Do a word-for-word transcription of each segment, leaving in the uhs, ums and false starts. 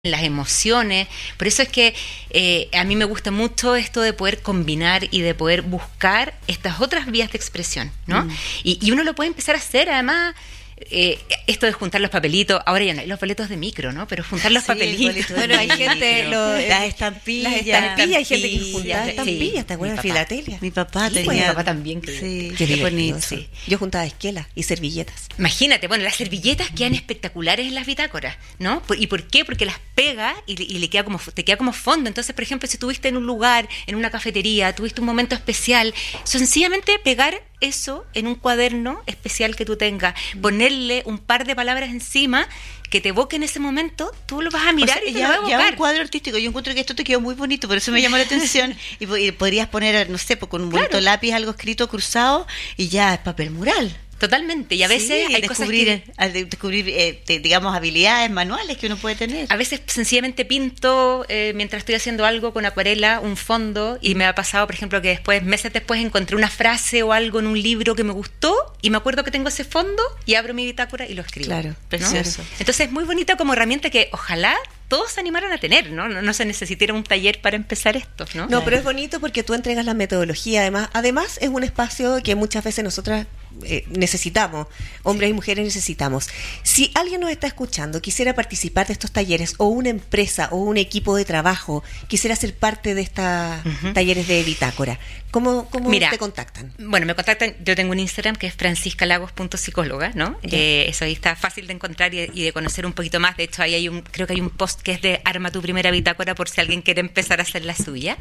las emociones. Por eso es que eh, a mí me gusta mucho esto de poder combinar y de poder buscar estas otras vías de expresión, ¿no? Mm. Y, y uno lo puede empezar a hacer, además, eh, esto de juntar los papelitos, ahora ya no hay los boletos de micro, ¿no? Pero juntar los sí, papelitos. Bueno, hay gente, lo, las estampillas, las estampillas, hay gente que juntaba estampillas, sí. ¿te acuerdas? De filatelia. Mi papá sí, tenía. Mi papá también. Que, sí, qué qué bonito. Sí. Yo juntaba esquelas y servilletas. Imagínate, bueno, las servilletas quedan espectaculares en las bitácoras, ¿no? ¿Y por qué? Porque las pega y, y le queda como, te queda como fondo. Entonces, por ejemplo, si estuviste en un lugar, en una cafetería, tuviste un momento especial, sencillamente pegar eso en un cuaderno especial que tú tengas, ponerle un par de palabras encima que te evoquen ese momento, tú lo vas a mirar, o sea, y te ya, lo va a evocar. Ya un cuadro artístico, yo encuentro que esto te quedó muy bonito, por eso me llamó la atención. y, y podrías poner, no sé, con un bonito claro. lápiz algo escrito cruzado y ya es papel mural. Totalmente, y a veces sí, hay descubrir, cosas que... al descubrir, eh, te, digamos, habilidades manuales que uno puede tener. A veces sencillamente pinto, eh, mientras estoy haciendo algo con acuarela, un fondo, y me ha pasado, por ejemplo, que después, meses después, encontré una frase o algo en un libro que me gustó, y me acuerdo que tengo ese fondo, y abro mi bitácora y lo escribo. Claro, precioso. ¿No? Entonces es muy bonita como herramienta que ojalá todos se animaran a tener, ¿no? No, no se necesitara un taller para empezar esto, ¿no? No, claro. Pero es bonito porque tú entregas la metodología, además, además es un espacio que muchas veces nosotras eh, necesitamos, hombres y mujeres necesitamos. Si alguien nos está escuchando, quisiera participar de estos talleres, o una empresa o un equipo de trabajo quisiera ser parte de estos uh-huh. talleres de bitácora, ¿cómo, cómo Mira, te contactan? Bueno, me contactan, yo tengo un Instagram que es francisca lagos punto psicóloga, ¿no? Eh, eso ahí está fácil de encontrar y, y de conocer un poquito más. De hecho, ahí hay un, creo que hay un post que es de Arma tu primera bitácora por si alguien quiere empezar a hacer la suya.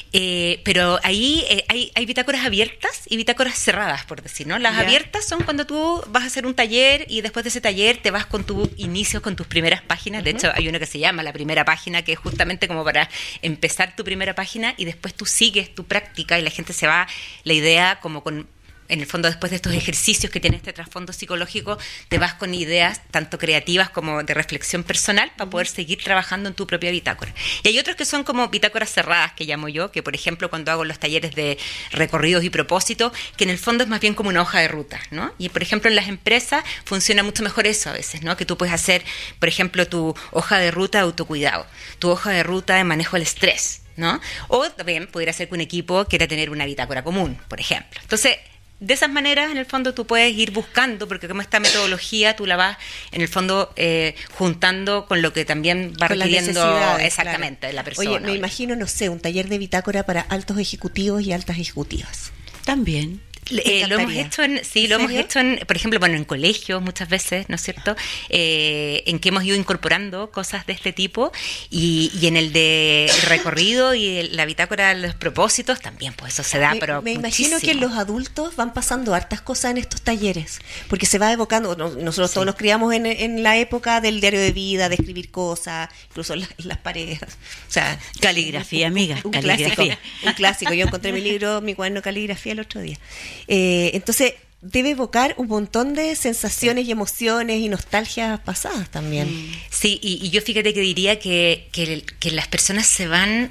Eh, pero ahí eh, hay, hay bitácoras abiertas y bitácoras cerradas, por decir, ¿no? Las yeah. abiertas son cuando tú vas a hacer un taller y después de ese taller te vas con tus inicios, con tus primeras páginas. De uh-huh. hecho, hay una que se llama la primera página, que es justamente como para empezar tu primera página y después tú sigues tu práctica y la gente se va, la idea como con... En el fondo, después de estos ejercicios que tiene este trasfondo psicológico, te vas con ideas tanto creativas como de reflexión personal para poder seguir trabajando en tu propia bitácora. Y hay otros que son como bitácoras cerradas, que llamo yo, que por ejemplo cuando hago los talleres de recorridos y propósitos, que en el fondo es más bien como una hoja de ruta, ¿no? Y por ejemplo en las empresas funciona mucho mejor eso a veces, ¿no? Que tú puedes hacer, por ejemplo, tu hoja de ruta de autocuidado, tu hoja de ruta de manejo del estrés, ¿no? O también pudiera ser que un equipo quiera tener una bitácora común, por ejemplo. Entonces, de esas maneras, en el fondo, tú puedes ir buscando, porque como esta metodología, tú la vas, en el fondo, eh, juntando con lo que también va con requiriendo exactamente claro. la persona. Oye, me imagino, no sé, un taller de bitácora para altos ejecutivos y altas ejecutivas. También. Eh, lo hemos hecho en, sí, ¿En lo serio? hemos hecho en, por ejemplo, bueno, en colegios muchas veces, ¿no es cierto? Eh, en que hemos ido incorporando cosas de este tipo y, y en el de recorrido y el, la bitácora de los propósitos también, pues eso se da, me, pero me muchísimo. imagino que los adultos van pasando hartas cosas en estos talleres, porque se va evocando, nosotros sí. todos nos criamos en, en la época del diario de vida, de escribir cosas, incluso en, la, en las paredes, o sea, caligrafía, amiga, un, un caligrafía. clásico, un clásico. Yo encontré mi libro, mi cuaderno de caligrafía el otro día. Eh, entonces debe evocar un montón de sensaciones y emociones y nostalgias pasadas también. Sí, y, y yo fíjate que diría que, que, que las personas se van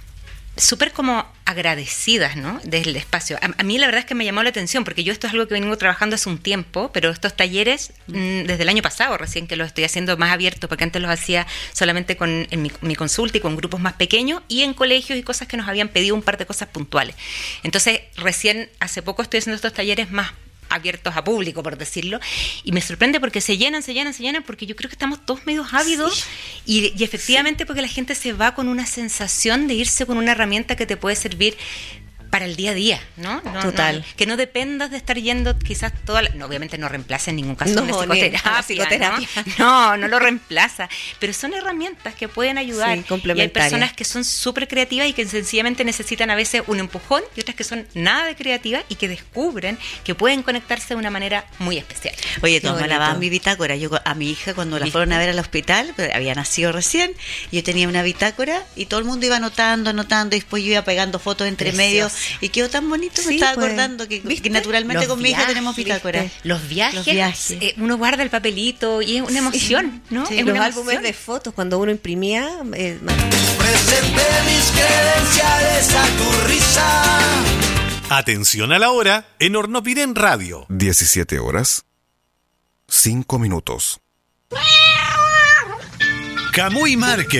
súper como agradecidas, ¿no? Del espacio. A, a mí la verdad es que me llamó la atención, porque yo esto es algo que vengo trabajando hace un tiempo, pero estos talleres mm, desde el año pasado recién que los estoy haciendo más abiertos, porque antes los hacía solamente con en mi, mi consulta y con grupos más pequeños y en colegios y cosas que nos habían pedido un par de cosas puntuales. Entonces recién hace poco estoy haciendo estos talleres más abiertos a público, por decirlo, y me sorprende porque se llenan, se llenan, se llenan, porque yo creo que estamos todos medio ávidos sí. y, y efectivamente sí. porque la gente se va con una sensación de irse con una herramienta que te puede servir para el día a día, ¿no? no Total. No, que no dependas de estar yendo quizás toda la, no, obviamente no reemplaza en ningún caso no, una psicoterapia, una psicoterapia. ¿no? no, no lo reemplaza, pero son herramientas que pueden ayudar sí, y hay personas que son súper creativas y que sencillamente necesitan a veces un empujón y otras que son nada de creativas y que descubren que pueden conectarse de una manera muy especial. Oye, tú me lavabas mi bitácora, yo a mi hija cuando la ¿Viste? fueron a ver al hospital, había nacido recién, yo tenía una bitácora y todo el mundo iba anotando, anotando y después yo iba pegando fotos entre medio y quedó tan bonito, me sí, estaba pues, acordando que, que naturalmente los con mi hija tenemos bitácora. Los viajes, los viajes. Eh, uno guarda el papelito y es una emoción, sí, ¿no? Sí, es los una álbumes emoción. de fotos cuando uno imprimía. Eh, Presenté mis credenciales a tu risa. Atención a la hora en Hornopirén Radio. diecisiete horas, cinco minutos. Camuy Market.